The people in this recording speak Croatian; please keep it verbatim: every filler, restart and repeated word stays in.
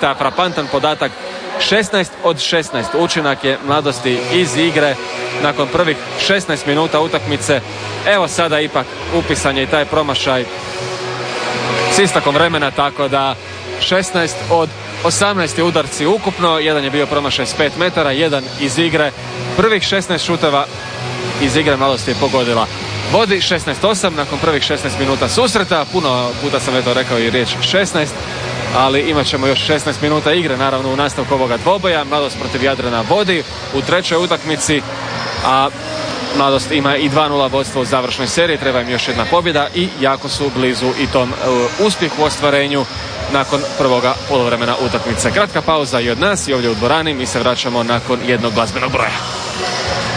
zaista frapantan podatak. šesnaest od šesnaest učinak je Mladosti iz igre nakon prvih šesnaest minuta utakmice. Evo sada ipak upisan je i taj promašaj s istakom vremena, tako da šesnaest od osamnaest je udarci ukupno, jedan je bio promašaj s pet metara, jedan iz igre. Prvih šesnaest šuteva iz igre Mladost je pogodila. Vodi šesnaest osam nakon prvih šesnaest minuta susreta. Puno puta sam eto rekao i riječ šesnaest, ali imat ćemo još šesnaest minuta igre naravno u nastavku ovoga dvoboja. Mladost protiv Jadrana vodi u trećoj utakmici, a Mladost ima i dva nula vodstvo u završnoj seriji. Treba im još jedna pobjeda i jako su blizu i tom uh, uspjehu u ostvarenju nakon prvoga poluvremena utakmice. Kratka pauza i od nas i ovdje u dvorani. Mi se vraćamo nakon jednog glazbenog broja.